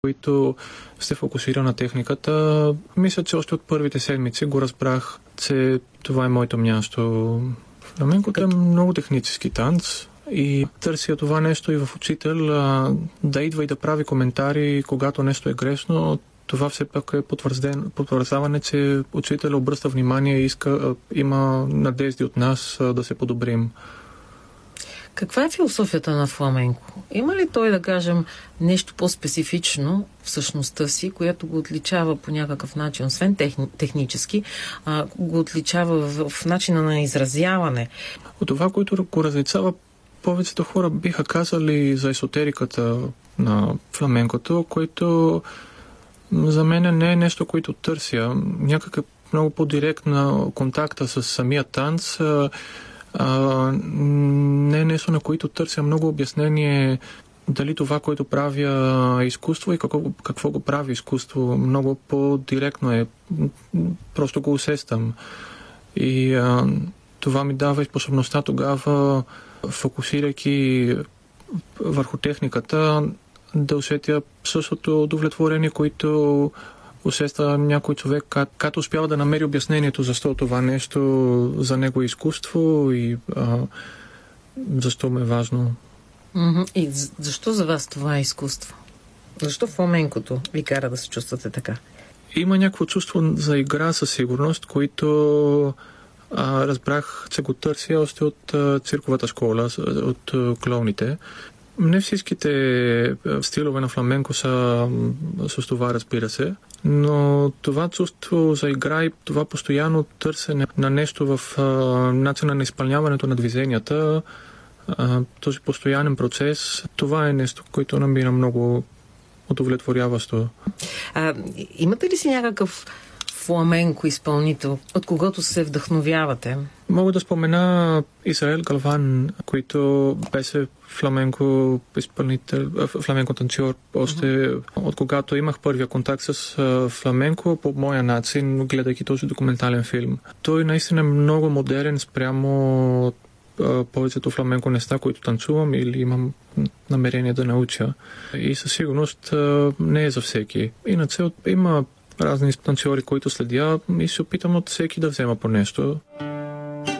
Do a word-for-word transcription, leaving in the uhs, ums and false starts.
които се фокусира на техниката. Мисля, че още от първите седмици го разбрах, че това е моето място. Фламенкото е много технически танц и търся това нещо и в учител, да идва и да прави коментари, когато нещо е грешно. Това все пак е потвърждаване, че учител обръща внимание и иска, има надежди от нас да се подобрим. Каква е философията на фламенко? Има ли той, да кажем, нещо по-специфично в същността си, което го отличава по някакъв начин, освен техни, технически, а, го отличава в, в начина на изразяване? От това, което го различава, повечето хора биха казали за есотериката на фламенкото, което за мен не е нещо, което търся. Някакъв много по-директна контакта с самия танц. А, не е нещо, на което търся много обяснение дали това, което правя е изкуство и какво, какво го прави изкуство. Много по-директно е. Просто го усещам. И а, това ми дава и способността тогава, фокусирайки върху техниката, да усетя същото удовлетворение, което усеща някой човек, като успява да намери обяснението защо това нещо за него е изкуство и а, защо му е важно. Mm-hmm. И защо за вас това е изкуство? Защо фламенкото ви кара да се чувствате така? Има някакво чувство за игра със сигурност, което а, разбрах, че го търся още от а, цирковата школа, от а, клоуните. Не всичките стилове на фламенко са с това, разбира се, но това чувство за игра и това постоянно търсене на нещо в а, начина на изпълняването на движенията, а, този постоянен процес, това е нещо, което намира много удовлетворяващо. А, имате ли си някакъв фламенко изпълнител, от когото се вдъхновявате? Мога да спомена Исраел Галван, който беше фламенко изпълнител, фламенко танцор, още uh-huh. от когато имах първия контакт с фламенко по моя начин, гледайки този документален филм. Той наистина е много модерен спрямо повечето фламенко неща, които танцувам или имам намерение да науча. И със сигурност не е за всеки. Иначе има разни танцори, които следя и се опитам от всеки да взема по нещо.